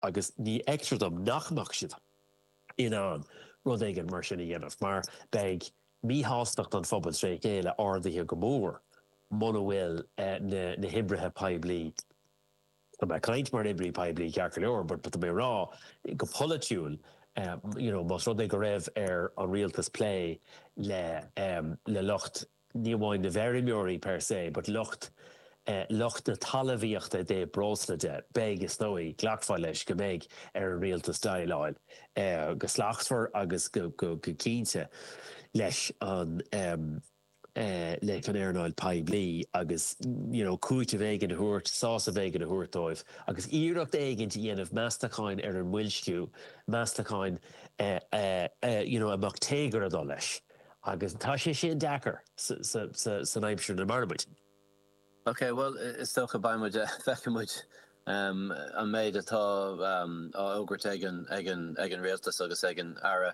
agus ní extradom nachmach siad in an rud éigen mar sin dhéanamh mar beag mí hástacht an fphobal stré chéile ardaithe go mór muna bhfuil na hibrithe peblií Tá kaint mar ibrí peblií ceacar leor, but mé rá go politiúil mas rud go raibh ar an rialtas play le lucht ní bháin na bherimúirí per se, but lucht na talahíochta dé brosleide beag is nóí ghlachfáil leis go méid ar an rialtas daileáil go slachsfar agus go cínte leis an le an airnáil peblií agus cúite bhéige na thuirt, sása bhéige na thuirtóibh, agus íireacht éigeint dhéanamh meastacháin ar an bhfuilsciú, meastacháin amach téagar adó leis, agus tá sé sin dechar san aimsir na marmuid. Okay, well, is stocha baimmuid feicimmuid an méid atá ógurt ag an réaltas agus ag an ara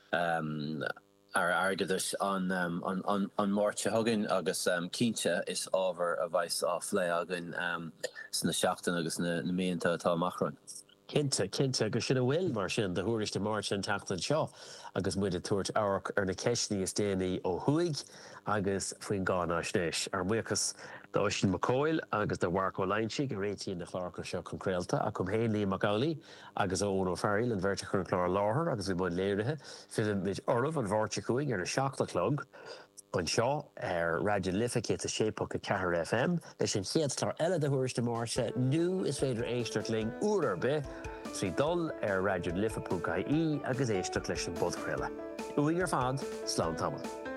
airgadis an mórte thugann agus cínte is ábhar a bhaith á phlé agan sna seachtain agus na míonta atá amachrann. Cinnte go sin bhfuil mar sin de thuiriste mar sin tatan seo agus muid a tuairt áach ar na ceisní is déanaí ó thuig agus faoin gáin snéis ar muchas de Oisin McCoyle agus de Warco Leinchi go réitíon na chláircha seo concréalta a chum héanaí Macaulay agus ón ó Farrell an bhirte chun chlár láthair agus bhí muid léirithe filim mid ormh an bhharrte chuig ar na seachtalog an seo ar Radio Lificate a sépocha 4 FM leis an chéadtar eile de thuiriste máirse nu is féidir éisteart ling úrar be trí dul ar Radio Lifa.ie agus éisteart leis an bodchréile. Uing ar fad, slán tamil.